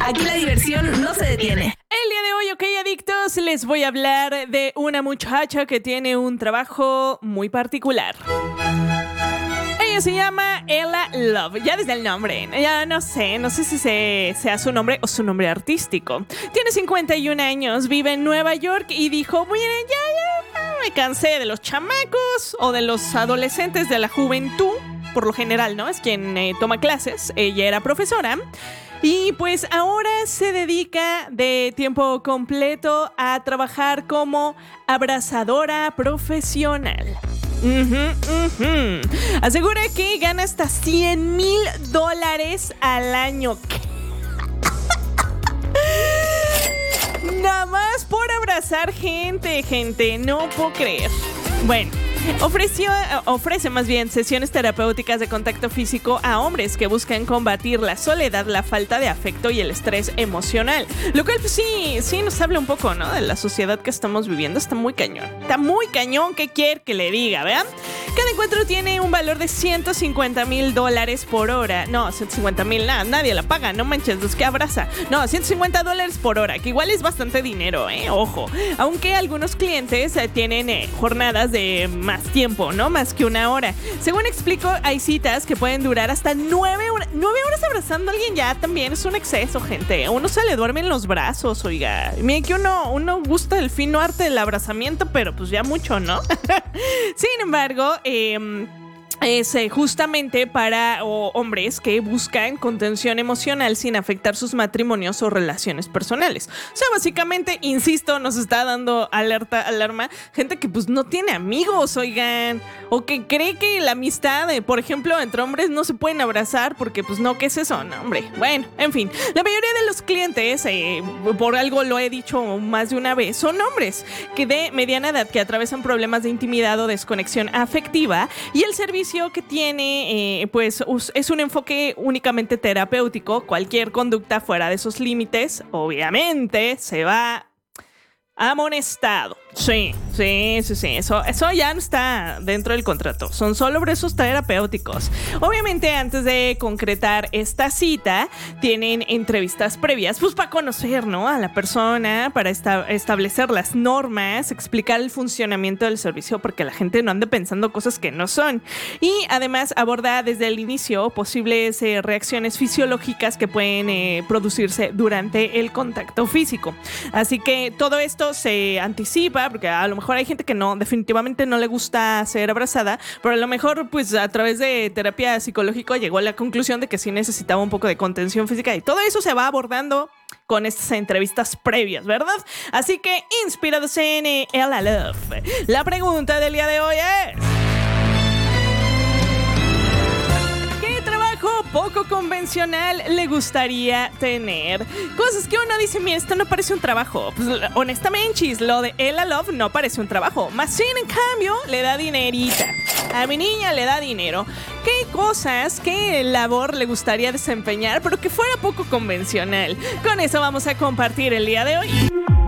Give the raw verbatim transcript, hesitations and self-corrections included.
Aquí la diversión no se detiene. El día de hoy, ok, adictos, les voy a hablar de una muchacha que tiene un trabajo muy particular. Ella se llama Ella Love, ya desde el nombre, ya no sé, no sé si se, sea su nombre o su nombre artístico. Tiene cincuenta y un años, vive en Nueva York y dijo, miren, ya, ya, me cansé de los chamacos o de los adolescentes de la juventud, por lo general, ¿no? Es quien eh, toma clases, ella era profesora. Y pues ahora se dedica de tiempo completo a trabajar como abrazadora profesional. Uh-huh, uh-huh. Asegura que gana hasta cien mil dólares al año. Nada más por abrazar gente, gente. No puedo creer. Bueno, ofreció, ofrece más bien sesiones terapéuticas de contacto físico a hombres que buscan combatir la soledad, la falta de afecto y el estrés emocional. Lo cual pues, sí, sí nos habla un poco, ¿no? De la sociedad que estamos viviendo. Está muy cañón. Está muy cañón. ¿Qué quiere que le diga, vean? Cada encuentro tiene un valor de ciento cincuenta mil dólares por hora. No, ciento cincuenta mil, nada, nadie la paga. No manches, los que abraza. No, ciento cincuenta dólares por hora, que igual es bastante dinero, ¿eh? Ojo. Aunque algunos clientes eh, tienen eh, jornadas de más tiempo, ¿no? Más que una hora. Según explico, hay citas que pueden durar hasta nueve horas. Nueve horas abrazando a alguien ya también es un exceso, gente. A uno se le duerme en los brazos, oiga. Miren que uno, uno gusta el fino arte del abrazamiento, pero pues ya mucho, ¿no? Sin embargo, eh... es eh, justamente para oh, hombres que buscan contención emocional sin afectar sus matrimonios o relaciones personales. O sea, básicamente, insisto, nos está dando alerta, alarma, gente que pues no tiene amigos, oigan, o que cree que la amistad, eh, por ejemplo, entre hombres no se pueden abrazar porque pues no, ¿qué es eso? No, hombre, bueno, en fin, la mayoría de los clientes, eh, por algo lo he dicho más de una vez, son hombres que de mediana edad que atraviesan problemas de intimidad o desconexión afectiva y el servicio que tiene, eh, pues es un enfoque únicamente terapéutico. Cualquier conducta fuera de esos límites, obviamente, se va amonestado. Sí, sí, sí, sí. Eso, eso ya no está dentro del contrato. Son solo brazos terapéuticos. Obviamente, antes de concretar esta cita, tienen entrevistas previas, pues para conocer, ¿no? A la persona, para esta- establecer las normas, explicar el funcionamiento del servicio, porque la gente no ande pensando cosas que no son. Y además aborda desde el inicio posibles eh, reacciones fisiológicas que pueden eh, producirse durante el contacto físico. Así que todo esto se anticipa, porque a lo mejor hay gente que no, definitivamente no le gusta ser abrazada, pero a lo mejor pues a través de terapia psicológica llegó a la conclusión de que sí necesitaba un poco de contención física y todo eso se va abordando con estas entrevistas previas, ¿verdad? Así que inspirados en eh, Ella Love, la pregunta del día de hoy es: poco convencional le gustaría tener? Cosas que uno dice, mira, esto no parece un trabajo. Pues honestamente, chis, lo de Ella Love no parece un trabajo. Más sin en cambio, le da dinerita. A mi niña le da dinero. ¿Qué cosas, qué labor le gustaría desempeñar, pero que fuera poco convencional? Con eso vamos a compartir el día de hoy.